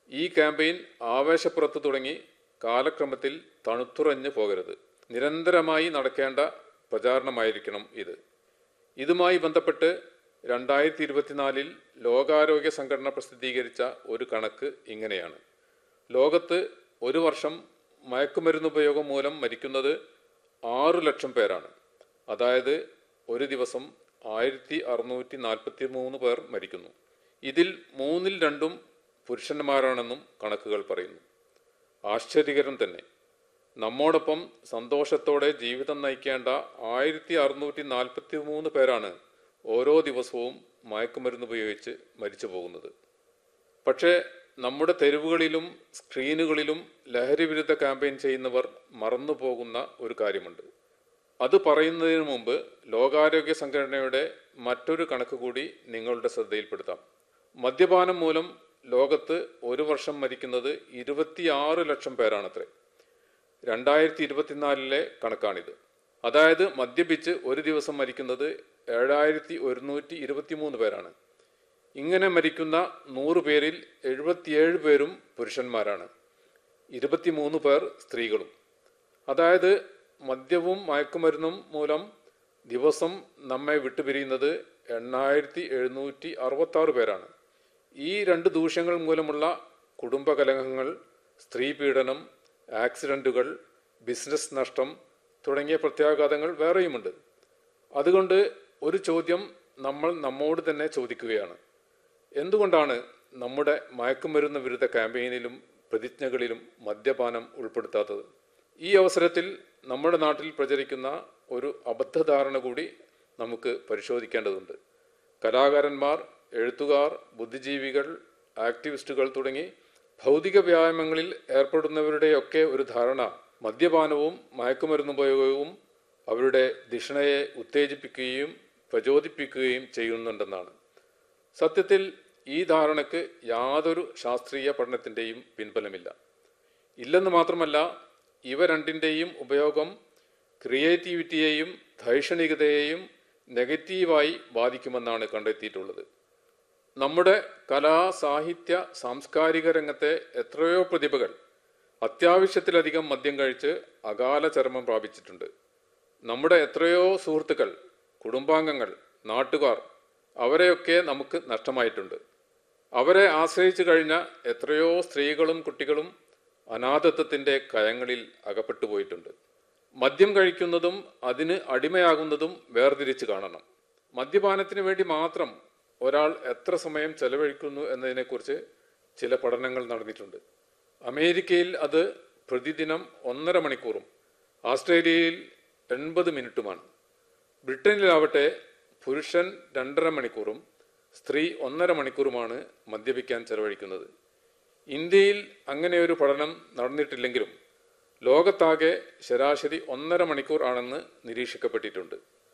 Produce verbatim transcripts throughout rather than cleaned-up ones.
ഈ ക്യാമ്പയിൻ ആവേശപ്പുറത്ത് തുടങ്ങി കാലക്രമത്തിൽ തണുത്തുറഞ്ഞു പോകരുത്. നിരന്തരമായി നടക്കേണ്ട പ്രചാരണമായിരിക്കണം ഇത്. ഇതുമായി ബന്ധപ്പെട്ട് രണ്ടായിരത്തി ഇരുപത്തിനാലിൽ ലോകാരോഗ്യ സംഘടന പ്രസിദ്ധീകരിച്ച ഒരു കണക്ക് ഇങ്ങനെയാണ്. ലോകത്ത് ഒരു വർഷം മയക്കുമരുന്നുപയോഗം മൂലം മരിക്കുന്നത് ആറു ലക്ഷം പേരാണ്. അതായത് ഒരു ദിവസം ആയിരത്തി അറുന്നൂറ്റി നാൽപ്പത്തി മൂന്ന് പേർ മരിക്കുന്നു. ഇതിൽ മൂന്നിൽ രണ്ടും പുരുഷന്മാരാണെന്നും കണക്കുകൾ പറയുന്നു. ആശ്ചര്യകരം തന്നെ. നമ്മോടൊപ്പം സന്തോഷത്തോടെ ജീവിതം നയിക്കേണ്ട ആയിരത്തി അറുന്നൂറ്റി നാൽപ്പത്തി മൂന്ന് പേരാണ് ഓരോ ദിവസവും മയക്കുമരുന്ന് ഉപയോഗിച്ച് മരിച്ചു പോകുന്നത്. പക്ഷേ നമ്മുടെ തെരുവുകളിലും സ്ക്രീനുകളിലും ലഹരി വിരുദ്ധ ക്യാമ്പയിൻ ചെയ്യുന്നവർ മറന്നു പോകുന്ന ഒരു കാര്യമുണ്ട്. അത് പറയുന്നതിന് മുമ്പ് ലോകാരോഗ്യ സംഘടനയുടെ മറ്റൊരു കണക്ക് കൂടി നിങ്ങളുടെ ശ്രദ്ധയിൽപ്പെടുത്താം. മദ്യപാനം മൂലം ലോകത്ത് ഒരു വർഷം മരിക്കുന്നത് ഇരുപത്തിയാറ് ലക്ഷം പേരാണത്രേ. രണ്ടായിരത്തി ഇരുപത്തിനാലിലെ കണക്കാണിത്. അതായത് മദ്യപിച്ച് ഒരു ദിവസം മരിക്കുന്നത് ഏഴായിരത്തി ഒരുന്നൂറ്റി ഇരുപത്തി മൂന്ന് പേരാണ്. ഇങ്ങനെ മരിക്കുന്ന നൂറ് പേരിൽ എഴുപത്തിയേഴ് പേരും പുരുഷന്മാരാണ്, ഇരുപത്തിമൂന്ന് പേർ സ്ത്രീകളും. അതായത് മദ്യവും മയക്കുമരുന്നും മൂലം ദിവസം നമ്മെ വിട്ടുപിരിയുന്നത് എണ്ണായിരത്തി എഴുന്നൂറ്റി അറുപത്തി ആറ് പേരാണ്. ഈ രണ്ട് ദൂഷ്യങ്ങൾ മൂലമുള്ള കുടുംബകലഹങ്ങൾ, സ്ത്രീ പീഡനം, ആക്സിഡൻറ്റുകൾ, ബിസിനസ് നഷ്ടം തുടങ്ങിയ പ്രത്യാഘാതങ്ങൾ വേറെയുമുണ്ട്. അതുകൊണ്ട് ഒരു ചോദ്യം നമ്മൾ നമ്മോട് തന്നെ ചോദിക്കുകയാണ്. എന്തുകൊണ്ടാണ് നമ്മുടെ മയക്കുമരുന്ന് വിരുദ്ധ ക്യാമ്പയിനിലും പ്രതിജ്ഞകളിലും മദ്യപാനം ഉൾപ്പെടുത്താത്തത്? ഈ അവസരത്തിൽ നമ്മുടെ നാട്ടിൽ പ്രചരിക്കുന്ന ഒരു അബദ്ധധാരണ കൂടി നമുക്ക് പരിശോധിക്കേണ്ടതുണ്ട്. കലാകാരന്മാർ, എഴുത്തുകാർ, ബുദ്ധിജീവികൾ, ആക്ടിവിസ്റ്റുകൾ തുടങ്ങി ഭൗതിക വ്യായാമങ്ങളിൽ ഏർപ്പെടുന്നവരുടെയൊക്കെ ഒരു ധാരണ മദ്യപാനവും മയക്കുമരുന്നുപയോഗവും അവരുടെ ധിഷണയെ ഉത്തേജിപ്പിക്കുകയും പ്രചോദിപ്പിക്കുകയും ചെയ്യുന്നുണ്ടെന്നാണ്. സത്യത്തിൽ ഈ ധാരണയ്ക്ക് യാതൊരു ശാസ്ത്രീയ പഠനത്തിൻ്റെയും പിൻബലമില്ല. ഇല്ലെന്ന് മാത്രമല്ല, ഇവ രണ്ടിൻ്റെയും ഉപയോഗം ക്രിയേറ്റിവിറ്റിയെയും ധൈഷണികതയെയും നെഗറ്റീവായി ബാധിക്കുമെന്നാണ് കണ്ടെത്തിയിട്ടുള്ളത്. നമ്മുടെ കലാ, സാഹിത്യ, സാംസ്കാരിക രംഗത്തെ എത്രയോ പ്രതിഭകൾ അത്യാവശ്യത്തിലധികം മദ്യം കഴിച്ച് അകാല ചരമം പ്രാപിച്ചിട്ടുണ്ട്. നമ്മുടെ എത്രയോ സുഹൃത്തുക്കൾ, കുടുംബാംഗങ്ങൾ, നാട്ടുകാർ, അവരെയൊക്കെ നമുക്ക് നഷ്ടമായിട്ടുണ്ട്. അവരെ ആശ്രയിച്ചു കഴിഞ്ഞ എത്രയോ സ്ത്രീകളും കുട്ടികളും അനാഥത്വത്തിൻ്റെ കയങ്ങളിൽ അകപ്പെട്ടു പോയിട്ടുണ്ട്. മദ്യം കഴിക്കുന്നതും അതിന് അടിമയാകുന്നതും വേർതിരിച്ച് കാണണം. മദ്യപാനത്തിന് വേണ്ടി മാത്രം ഒരാൾ എത്ര സമയം ചെലവഴിക്കുന്നു എന്നതിനെക്കുറിച്ച് ചില പഠനങ്ങൾ നടന്നിട്ടുണ്ട്. അമേരിക്കയിൽ അത് പ്രതിദിനം ഒന്നര മണിക്കൂറും ആസ്ട്രേലിയയിൽ എൺപത് മിനിറ്റുമാണ്. ബ്രിട്ടനിലാവട്ടെ പുരുഷൻ രണ്ടര മണിക്കൂറും സ്ത്രീ ഒന്നര മണിക്കൂറുമാണ് മദ്യപിക്കാൻ ചെലവഴിക്കുന്നത്. ഇന്ത്യയിൽ അങ്ങനെ ഒരു പഠനം നടന്നിട്ടില്ലെങ്കിലും ലോകത്താകെ ശരാശരി ഒന്നര മണിക്കൂർ ആണെന്ന് നിരീക്ഷിക്കപ്പെട്ടിട്ടുണ്ട്.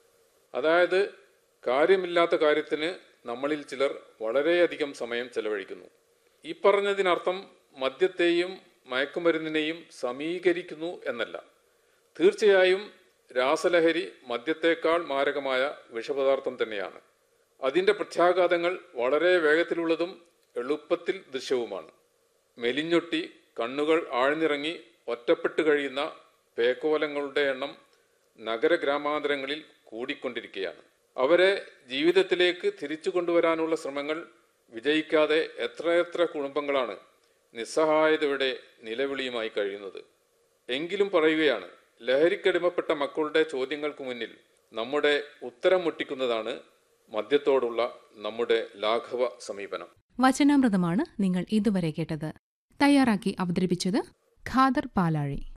അതായത് കാര്യമില്ലാത്ത കാര്യത്തിന് നമ്മളിൽ ചിലർ വളരെയധികം സമയം ചെലവഴിക്കുന്നു. ഈ പറഞ്ഞതിനർത്ഥം മദ്യത്തെയും മയക്കുമരുന്നിനെയും സമീകരിക്കുന്നു എന്നല്ല. തീർച്ചയായും രാസലഹരി മദ്യത്തേക്കാൾ മാരകമായ വിഷപദാർത്ഥം തന്നെയാണ്. അതിൻ്റെ പ്രത്യാഘാതങ്ങൾ വളരെ വേഗത്തിലുള്ളതും എളുപ്പത്തിൽ ദൃശ്യവുമാണ്. മെലിഞ്ഞൊട്ടി കണ്ണുകൾ ആഴ്ന്നിറങ്ങി ഒറ്റപ്പെട്ട് കഴിയുന്ന പേക്കോലങ്ങളുടെ എണ്ണം നഗരഗ്രാമാന്തരങ്ങളിൽ കൂടിക്കൊണ്ടിരിക്കുകയാണ്. അവരെ ജീവിതത്തിലേക്ക് തിരിച്ചു കൊണ്ടുവരാനുള്ള ശ്രമങ്ങൾ വിജയിക്കാതെ എത്രയെത്ര കുടുംബങ്ങളാണ് നിസ്സഹായതയുടെ നിലവിളിയുമായി കഴിയുന്നത്. എങ്കിലും പറയുകയാണ്, ലഹരിക്കടിമപ്പെട്ട മക്കളുടെ ചോദ്യങ്ങൾക്ക് മുന്നിൽ നമ്മുടെ ഉത്തരം മുട്ടിക്കുന്നതാണ് മദ്യത്തോടുള്ള നമ്മുടെ ലാഘവ സമീപനം. വചനാമൃതമാണ് നിങ്ങൾ ഇതുവരെ കേട്ടത്. തയ്യാറാക്കി അവതരിപ്പിച്ചത് ഖാദർ പാലാഴി.